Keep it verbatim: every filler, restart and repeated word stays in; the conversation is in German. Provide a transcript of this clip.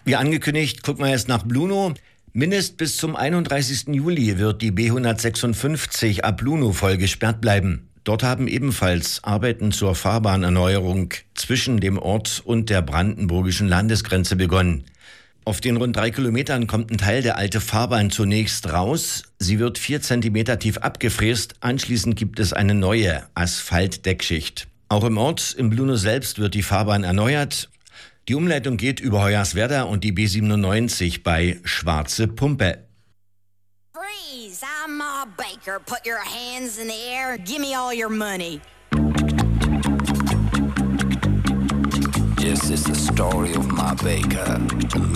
Wie angekündigt, gucken wir jetzt nach Bluno. Mindest bis zum einunddreißigsten Juli wird die B hundertsechsundfünfzig ab Bluno voll gesperrt bleiben. Dort haben ebenfalls Arbeiten zur Fahrbahnerneuerung zwischen dem Ort und der brandenburgischen Landesgrenze begonnen. Auf den rund drei Kilometern kommt ein Teil der alten Fahrbahn zunächst raus. Sie wird vier Zentimeter tief abgefräst. Anschließend gibt es eine neue Asphaltdeckschicht. Auch im Ort, im Bluno selbst, wird die Fahrbahn erneuert. Die Umleitung geht über Hoyerswerda und die B siebenundneunzig bei Schwarze Pumpe. Freeze! I'm Ma Baker. Put your hands in the air. Give me all your money. Yes, it's the story of Ma Baker.